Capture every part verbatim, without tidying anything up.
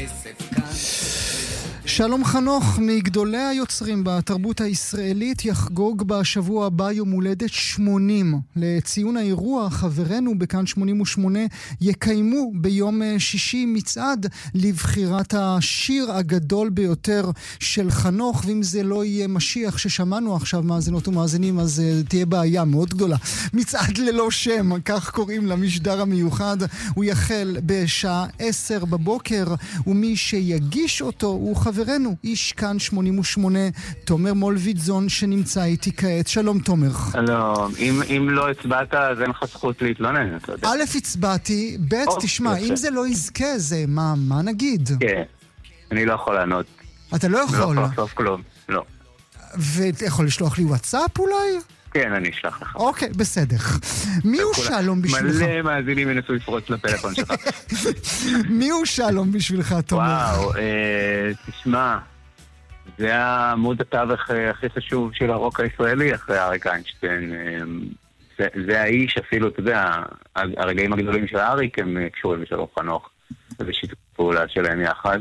שלום חנוך, מגדולי היוצרים בתרבות הישראלית, יחגוג בשבוע הבא יום הולדת שמונים. לציון האירוע, חברינו בכאן שמונים ושמונה יקיימו ביום שישי מצעד לבחירת השיר הגדול ביותר של חנוך, ואם זה לא יהיה משיח ששמענו עכשיו מאזינות ומאזינים, אז תהיה בעיה מאוד גדולה. מצעד ללא שם, כך קוראים למשדר המיוחד. הוא יחל בשעה עשר בבוקר, ומי שיגיש אותו הוא חברנו, איש כאן שמונים ושמונה, תומר מולביטזון, שנמצא איתי כעת. שלום תומר. שלום. אם, אם לא הצבעת, אז אין לך זכות להתלונן. א', הצבעתי, ב', תשמע, אם זה לא יזכה, זה מה, מה נגיד? כן, אני לא יכול לענות. אתה לא יכול? לא יכול לחשוף כלום, לא. ואתה יכול לשלוח לי וואטסאפ אולי? כן, אני אשלח לך. אוקיי, בסדר. מי הוא שלום בשבילך? מלא מאזינים ינסו לפרוץ לפלאפון שלך. מי הוא שלום בשבילך, תומר? וואו, תשמע, זה העמוד התווך הכי חשוב של הרוק הישראלי אחרי אריק איינשטיין. זה האיש, אפילו, אתה יודע, הרגעים הגדולים של אריק הם קשורים לשלום חנוך, ובשיתוף פעולה שלהם יחד.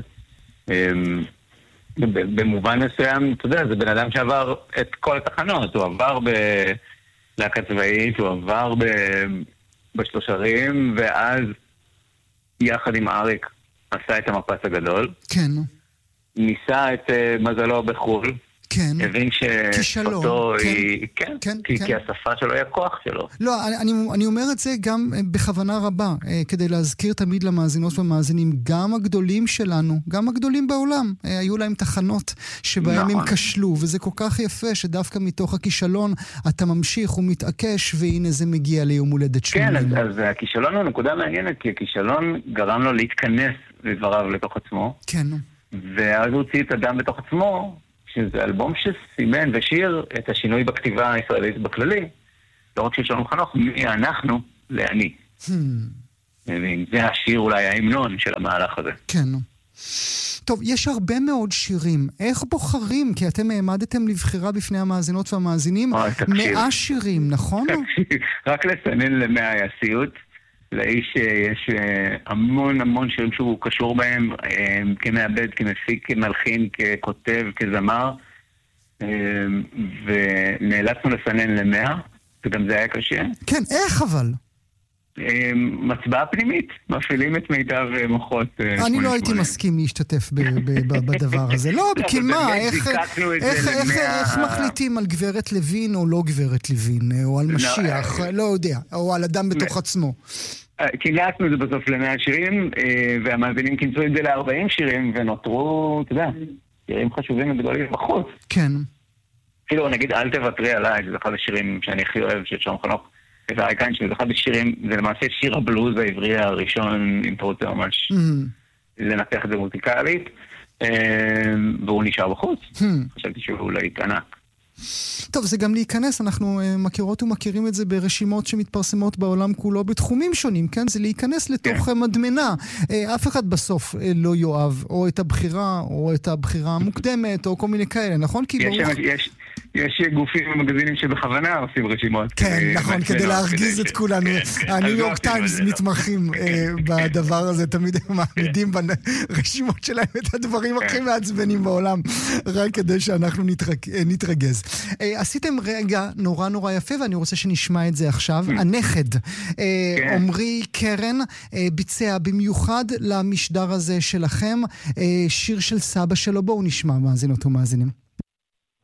במובן מסוים, אתה יודע, זה בן אדם שעבר את כל התחנות, הוא עבר בלהקה צבאית, הוא עבר בשלושרים, ואז יחד עם אריק עשה את המפץ הגדול. כן. ניסה את מזלו בחול. כן. הבין ששפתו היא... כן, כן, כי, כן. כי השפה שלו היא הכוח שלו. לא, אני, אני אומר את זה גם בכוונה רבה, כדי להזכיר תמיד למאזינות ומאזינים, גם הגדולים שלנו, גם הגדולים בעולם, היו להם תחנות שבהם נכון. הם כשלו, וזה כל כך יפה שדווקא מתוך הכישלון אתה ממשיך ומתעקש, והנה זה מגיע ליום הולדת שמונים. כן, אז, אז הכישלון הוא נקודה מעניינת, כי הכישלון גרם לו להתכנס לדבריו לתוך עצמו. כן. ואז הוא הוציא את אדם בתוך עצמו, שזה אלבום שסימן ושיר את השינוי בכתיבה הישראלית בכללי, לא רק של שלום חנוך, מי אנחנו לאני. Hmm. זה השיר אולי ההמנון של המהלך הזה. כן. טוב, יש הרבה מאוד שירים. איך בוחרים? כי אתם העמדתם לבחירה בפני המאזינות והמאזינים. מאה שירים, נכון? רק לסנן למאה הסיוט. לאיש יש המון המון שירים שהוא קשור בהם, כמעבד, כמפיק, כמלחין, ככותב, כזמר, ונאלצנו לסנן למאה, וגם זה היה קשה. כן, איך אבל? מצבעה פנימית, מפעילים את מיטב מוחות. אני לא הייתי מסכים להשתתף בדבר הזה. לא, כי מה, איך מחליטים על גברת לוין או לא גברת לוין, או על משיח, לא יודע, או על אדם בתוך עצמו? קילענו את זה בסוף למאה שירים, והמאזינים כינסו את זה ל-ארבעים שירים, ונותרו, אתה יודע, שירים חשובים וגדולים בחוץ. כן. אפילו נגיד, אל תוותרי עליי, זה אחד השירים שאני הכי אוהב, של שלום חנוך. זה אייקן שזה אחד השירים, זה למעשה שיר הבלוז העברי הראשון, אם אתה רוצה ממש לנתח את זה מוזיקלית, והוא נשאר בחוץ. חשבתי שהוא לא יתענק. טוב, זה גם להיכנס, אנחנו מכירות ומכירים את זה ברשימות שמתפרסמות בעולם כולו בתחומים שונים, כן? זה להיכנס לתוך מדמנה. אף אחד בסוף לא יאהב או את הבחירה, או את הבחירה המוקדמת, או כל מיני כאלה, נכון? יש... יש גופים ומגזינים שבכוונה עושים רשימות. כן, נכון, כדי להרגיז את כולנו. הניו יורק טיימס מתמחים בדבר הזה, תמיד הם מעמידים ברשימות שלהם את הדברים הכי מעצבנים בעולם, רק כדי שאנחנו נתרגז. עשיתם רגע נורא נורא יפה, ואני רוצה שנשמע את זה עכשיו. הנכד, עומרי קרן, ביצע במיוחד למשדר הזה שלכם, שיר של סבא שלו. בואו נשמע, מאזינות ומאזינים.